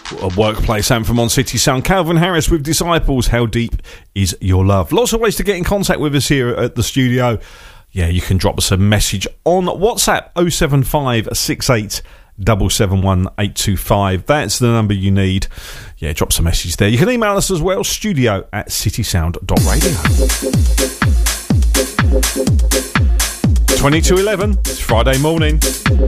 A workplace anthem on City Sound. Calvin Harris with Disciples. How deep is your love? Lots of ways to get in contact with us here at the studio. Yeah, you can drop us a message on WhatsApp 07568 771 825. That's the number you need. Yeah, drop us a message there. You can email us as well, studio@citysound.radio. 22:11. It's Friday morning.